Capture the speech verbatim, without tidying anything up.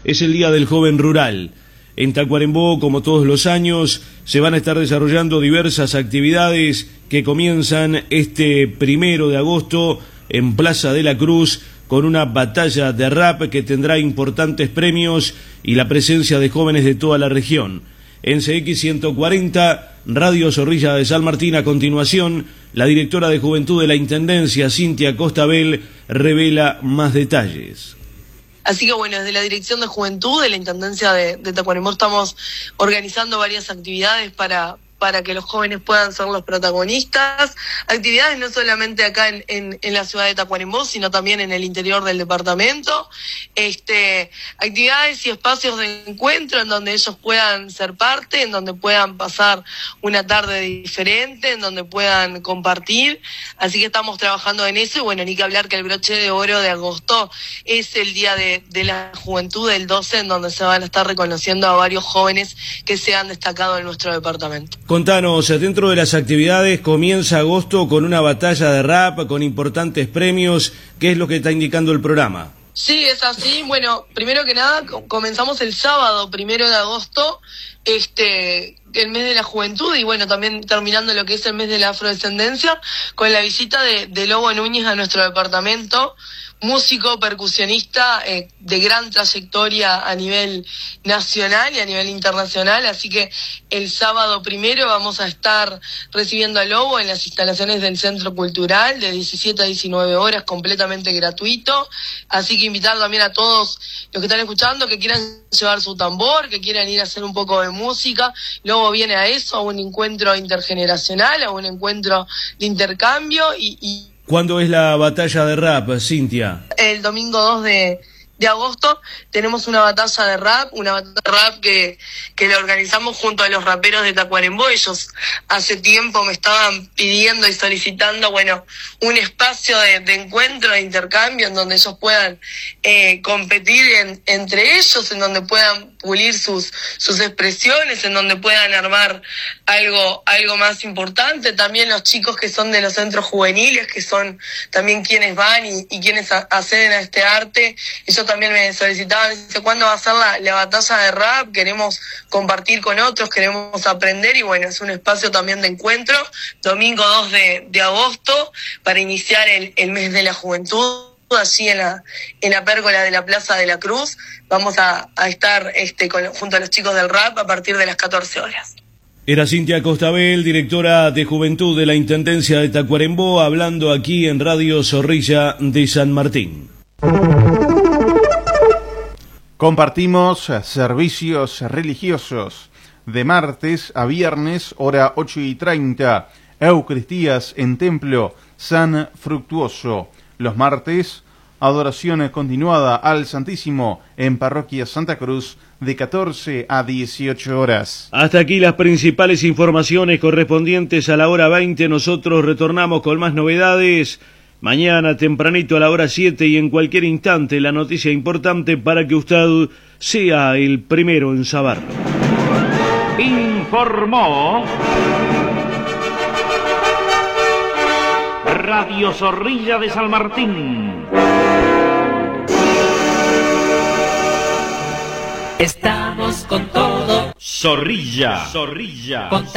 es el Día del Joven Rural. En Tacuarembó, como todos los años, se van a estar desarrollando diversas actividades que comienzan este primero de agosto en Plaza de la Cruz con una batalla de rap que tendrá importantes premios y la presencia de jóvenes de toda la región. En C X ciento cuarenta, Radio Zorrilla de San Martín, a continuación, la directora de Juventud de la Intendencia, Cintia Costabel, revela más detalles. Así que bueno, desde la Dirección de Juventud de la Intendencia de, de Tacuarembó estamos organizando varias actividades para, para que los jóvenes puedan ser los protagonistas. Actividades no solamente acá en, en, en la ciudad de Tacuarembó, sino también en el interior del departamento. Este, actividades y espacios de encuentro en donde ellos puedan ser parte, en donde puedan pasar una tarde diferente, en donde puedan compartir. Así que estamos trabajando en eso y bueno, ni que hablar que el broche de oro de agosto es el Día de, de la Juventud, el doce, en donde se van a estar reconociendo a varios jóvenes que se han destacado en nuestro departamento. Contanos, dentro de las actividades comienza agosto con una batalla de rap, con importantes premios. ¿Qué es lo que está indicando el programa? Sí, es así. Bueno, primero que nada, comenzamos el sábado, primero de agosto, este, el mes de la juventud, y bueno, también terminando lo que es el mes de la afrodescendencia, con la visita de, de Lobo Núñez a nuestro departamento, músico, percusionista eh, de gran trayectoria a nivel nacional y a nivel internacional, así que el sábado primero vamos a estar recibiendo a Lobo en las instalaciones del Centro Cultural de diecisiete a diecinueve horas, completamente gratuito, así que invitar también a todos los que están escuchando que quieran llevar su tambor, que quieran ir a hacer un poco de música. Lobo viene a eso, a un encuentro intergeneracional, a un encuentro de intercambio y, y ¿Cuándo es la batalla de rap, Cintia? El domingo dos de, de agosto tenemos una batalla de rap, una batalla de rap que, que la organizamos junto a los raperos de Tacuarembó. Ellos hace tiempo me estaban pidiendo y solicitando, bueno, un espacio de, de encuentro, de intercambio, en donde ellos puedan eh, competir en, entre ellos, en donde puedan pulir sus sus expresiones, en donde puedan armar algo algo más importante. También los chicos que son de los centros juveniles, que son también quienes van y, y quienes a, acceden a este arte, ellos también me solicitaban, dice, ¿cuándo va a ser la, la batalla de rap? Queremos compartir con otros, queremos aprender, y bueno, es un espacio también de encuentro, domingo dos de, de agosto, para iniciar el, el mes de la juventud. Allí en la en la pérgola de la Plaza de la Cruz vamos a, a estar este con, junto a los chicos del rap a partir de las catorce horas. Era Cintia Costabel, directora de Juventud de la Intendencia de Tacuarembó, hablando aquí en Radio Zorrilla de San Martín. Compartimos servicios religiosos de martes a viernes, hora ocho y treinta, Eucaristías en Templo San Fructuoso. Los martes, adoración continuada al Santísimo en Parroquia Santa Cruz de catorce a dieciocho horas. Hasta aquí las principales informaciones correspondientes a la hora veinte. Nosotros retornamos con más novedades mañana tempranito a la hora siete y en cualquier instante la noticia importante para que usted sea el primero en saberlo. Informó Radio Zorrilla de San Martín. Estamos con todo. Zorrilla, Zorrilla. Con